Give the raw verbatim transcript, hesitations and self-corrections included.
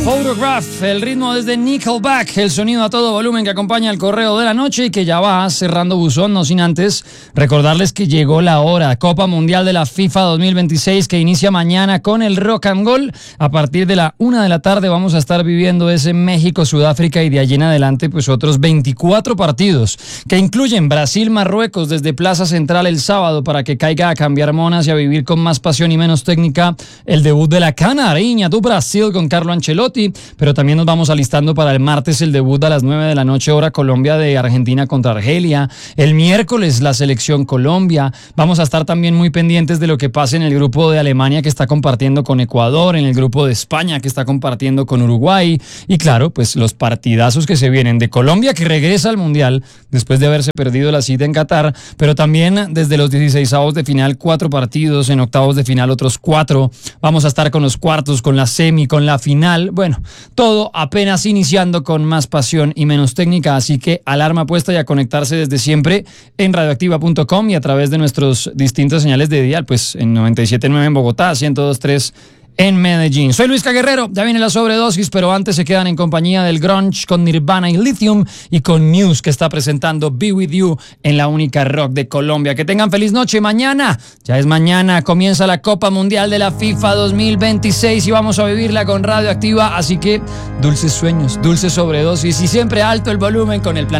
Photograph, el ritmo desde Nickelback, el sonido a todo volumen que acompaña el correo de la noche y que ya va cerrando buzón, no sin antes recordarles que llegó la hora. Copa Mundial de la FIFA dos mil veintiséis que inicia mañana con el Rock and Roll. A partir de la una de la tarde vamos a estar viviendo ese México-Sudáfrica y de allí en adelante pues otros veinticuatro partidos que incluyen Brasil-Marruecos desde Plaza Central el sábado para que caiga a cambiar monas y a vivir con más pasión y menos técnica el debut de la Canariña do Brasil con Carlo Ancelotti. Pero también nos vamos alistando para el martes el debut a las nueve de la noche hora Colombia de Argentina contra Argelia, el miércoles la selección Colombia. Vamos a estar también muy pendientes de lo que pase en el grupo de Alemania que está compartiendo con Ecuador, en el grupo de España que está compartiendo con Uruguay y claro, pues los partidazos que se vienen de Colombia que regresa al Mundial después de haberse perdido la cita en Qatar, pero también desde los dieciseisavos de final cuatro partidos, en octavos de final otros cuatro. Vamos a estar con los cuartos, con la semi, con la final. Bueno, todo apenas iniciando con más pasión y menos técnica, así que alarma puesta y a conectarse desde siempre en radioactiva punto com y a través de nuestros distintas señales de dial, pues en noventa y siete punto nueve en Bogotá, ciento dos punto tres en Medellín. Soy Luis Caguerrero, ya viene la sobredosis, pero antes se quedan en compañía del grunge con Nirvana y Lithium y con Muse que está presentando Be With You en la única rock de Colombia. Que tengan feliz noche. Mañana, ya es mañana, comienza la Copa Mundial de la FIFA dos mil veintiséis y vamos a vivirla con Radioactiva, así que dulces sueños, dulces sobredosis y siempre alto el volumen con el plan.